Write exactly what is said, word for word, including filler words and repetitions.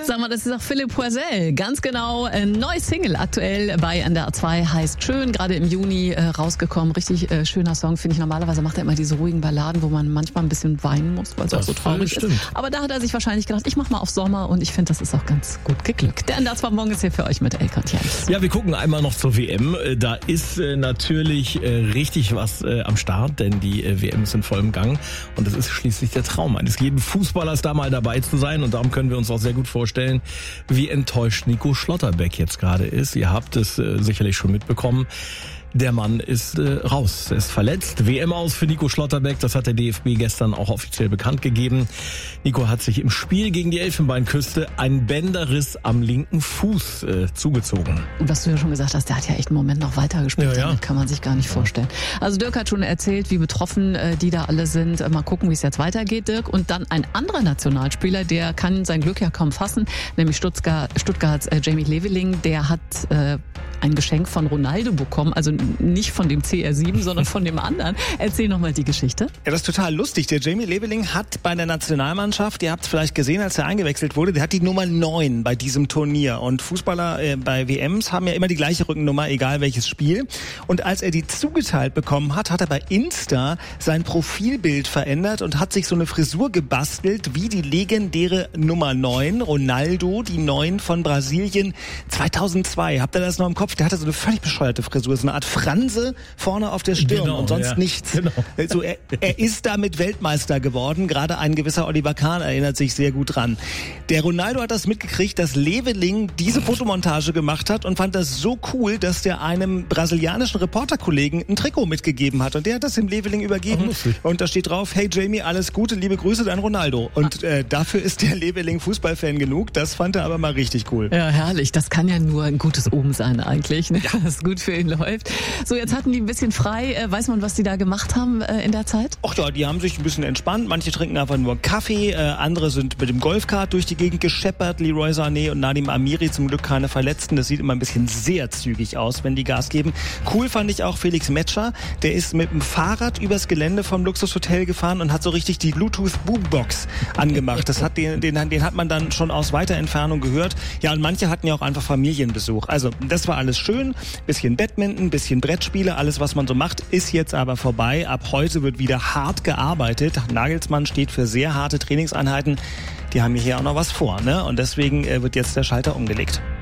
Sag mal, das ist auch Philipp Poisel. Ganz genau, ein neues Single aktuell bei N D R zwei heißt Schön, gerade im Juni äh, rausgekommen. Richtig äh, schöner Song, finde ich. Normalerweise macht er immer diese ruhigen Balladen, wo man manchmal ein bisschen weinen muss, weil es auch so traurig stimmt. ist. Aber da hat er sich wahrscheinlich gedacht, ich mach mal auf Sommer und ich finde, das ist auch ganz gut geglückt. Der N D R zwei Morgen ist hier für euch mit Elke und Jens. Ja, wir gucken einmal noch zur W M. Da ist äh, natürlich äh, richtig was äh, am Start, denn die äh, W M ist in vollem Gang. Und das ist schließlich der Traum eines jeden Fußballers, da mal dabei zu sein. Und darum können wir uns auch sehr gut vorstellen, wie enttäuscht Nico Schlotterbeck jetzt gerade ist. Ihr habt es äh, sicherlich schon mitbekommen. Der Mann ist äh, raus, er ist verletzt. W M aus für Nico Schlotterbeck, das hat der D F B gestern auch offiziell bekannt gegeben. Nico hat sich im Spiel gegen die Elfenbeinküste einen Bänderriss am linken Fuß äh, zugezogen. Und was du ja schon gesagt hast, der hat ja echt einen Moment noch weitergespielt. Ja, ja. Damit kann man sich gar nicht vorstellen. Also Dirk hat schon erzählt, wie betroffen äh, die da alle sind. Mal gucken, wie es jetzt weitergeht, Dirk. Und dann ein anderer Nationalspieler, der kann sein Glück ja kaum fassen, nämlich Stuttgart, Stuttgarts äh, Jamie Leveling. Der hat äh, ein Geschenk von Ronaldo bekommen, also nicht von dem C R sieben, sondern von dem anderen. Erzähl nochmal die Geschichte. Ja, das ist total lustig. Der Jamie Leveling hat bei der Nationalmannschaft, ihr habt es vielleicht gesehen, als er eingewechselt wurde, der hat die Nummer neun bei diesem Turnier. Und Fußballer äh, bei W Ms haben ja immer die gleiche Rückennummer, egal welches Spiel. Und als er die zugeteilt bekommen hat, hat er bei Insta sein Profilbild verändert und hat sich so eine Frisur gebastelt, wie die legendäre Nummer neun, Ronaldo, die neun von Brasilien zweitausendzwei. Habt ihr das noch im Kopf? Der hatte so eine völlig bescheuerte Frisur, so eine Art Franse vorne auf der Stirn genau, und sonst ja, nichts. Genau. So, er, er ist damit Weltmeister geworden. Gerade ein gewisser Oliver Kahn erinnert sich sehr gut dran. Der Ronaldo hat das mitgekriegt, dass Leveling diese Fotomontage gemacht hat und fand das so cool, dass der einem brasilianischen Reporterkollegen ein Trikot mitgegeben hat. Und der hat das dem Leveling übergeben. Oh, und da steht drauf, hey Jamie, alles Gute, liebe Grüße, dein Ronaldo. Und äh, dafür ist der Leveling Fußballfan genug. Das fand er aber mal richtig cool. Ja, herrlich. Das kann ja nur ein gutes Omen sein eigentlich, ne? Ja. Das gut für ihn läuft. So, jetzt hatten die ein bisschen frei. Weiß man, was die da gemacht haben äh, in der Zeit? Ach ja, die haben sich ein bisschen entspannt. Manche trinken einfach nur Kaffee. Äh, andere sind mit dem Golfkart durch die Gegend gescheppert. Leroy Sané und Nadim Amiri, zum Glück keine Verletzten. Das sieht immer ein bisschen sehr zügig aus, wenn die Gas geben. Cool fand ich auch Felix Metscher. Der ist mit dem Fahrrad übers Gelände vom Luxushotel gefahren und hat so richtig die Bluetooth-Boombox angemacht. Das hat den, den, den hat man dann schon aus weiter Entfernung gehört. Ja, und manche hatten ja auch einfach Familienbesuch. Also das war alles schön. Bisschen Badminton, bisschen Brettspiele, alles was man so macht, ist jetzt aber vorbei. Ab heute wird wieder hart gearbeitet. Nagelsmann steht für sehr harte Trainingseinheiten. Die haben hier auch noch was vor, ne? Und deswegen wird jetzt der Schalter umgelegt.